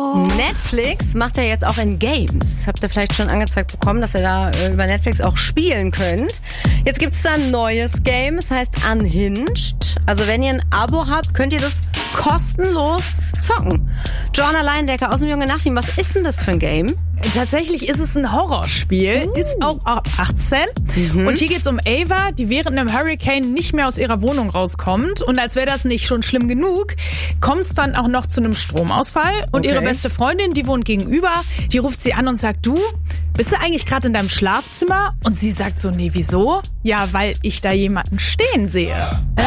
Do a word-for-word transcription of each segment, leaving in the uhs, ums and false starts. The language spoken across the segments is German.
Oh. Netflix macht ja jetzt auch in Games. Habt ihr vielleicht schon angezeigt bekommen, dass ihr da äh, über Netflix auch spielen könnt. Jetzt gibt's da ein neues Game, es heißt Unhinged. Also wenn ihr ein Abo habt, könnt ihr das kostenlos zocken. Joanna Leindecker aus dem Junge Nachteam, was ist denn das für ein Game? Tatsächlich ist es ein Horrorspiel, uh. ist auch ab achtzehn. Mhm. Und hier geht's um Ava, die während einem Hurricane nicht mehr aus ihrer Wohnung rauskommt. Und als wäre das nicht schon schlimm genug, kommt's dann auch noch zu einem Stromausfall. Und okay. ihre beste Freundin, die wohnt gegenüber, die ruft sie an und sagt, du, bist du eigentlich gerade in deinem Schlafzimmer? Und sie sagt so, nee, wieso? Ja, weil ich da jemanden stehen sehe. Äh.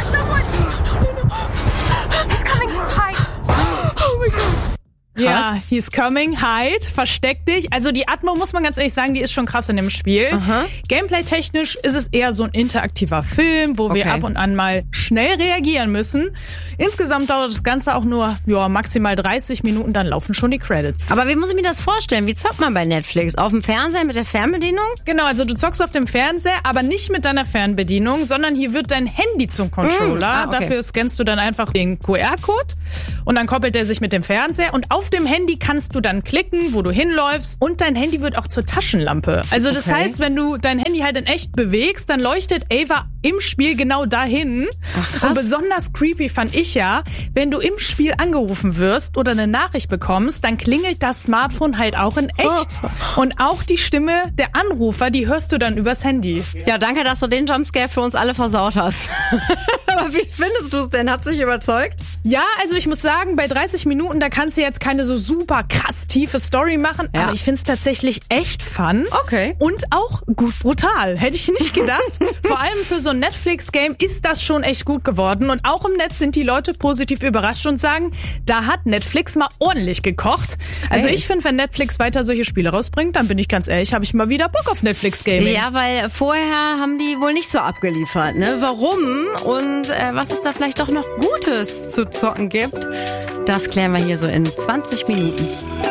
Krass. Ja, he's coming, hide, versteck dich. Also die Atmo, muss man ganz ehrlich sagen, die ist schon krass in dem Spiel. Aha. Gameplay-technisch ist es eher so ein interaktiver Film, wo okay. wir ab und an mal schnell reagieren müssen. Insgesamt dauert das Ganze auch nur ja, maximal dreißig Minuten, dann laufen schon die Credits. Aber wie muss ich mir das vorstellen? Wie zockt man bei Netflix? Auf dem Fernseher mit der Fernbedienung? Genau, also du zockst auf dem Fernseher, aber nicht mit deiner Fernbedienung, sondern hier wird dein Handy zum Controller. Mm, ah, okay. Dafür scannst du dann einfach den Q R-Code und dann koppelt der sich mit dem Fernseher und auf Auf dem Handy kannst du dann klicken, wo du hinläufst und dein Handy wird auch zur Taschenlampe. Also das okay. heißt, wenn du dein Handy halt in echt bewegst, dann leuchtet Ava im Spiel genau dahin. Ach, krass. Und besonders creepy fand ich ja, wenn du im Spiel angerufen wirst oder eine Nachricht bekommst, dann klingelt das Smartphone halt auch in echt. Oh. Und auch die Stimme der Anrufer, die hörst du dann übers Handy. Ja, danke, dass du den Jumpscare für uns alle versaut hast. Aber wie findest du es denn? Hat sich überzeugt? Ja, also ich muss sagen, bei dreißig Minuten, da kannst du jetzt keine so super krass tiefe Story machen, ja. aber ich find's tatsächlich echt fun. Okay. Und auch gut brutal. Hätte ich nicht gedacht. Vor allem für so ein Netflix-Game ist das schon echt gut geworden. Und auch im Netz sind die Leute positiv überrascht und sagen, da hat Netflix mal ordentlich gekocht. Also hey. ich finde, wenn Netflix weiter solche Spiele rausbringt, dann bin ich ganz ehrlich, habe ich mal wieder Bock auf Netflix-Gaming. Ja, weil vorher haben die wohl nicht so abgeliefert, ne? Warum und äh, was es da vielleicht doch noch Gutes zu zocken gibt, das klären wir hier so in zwanzig Minuten.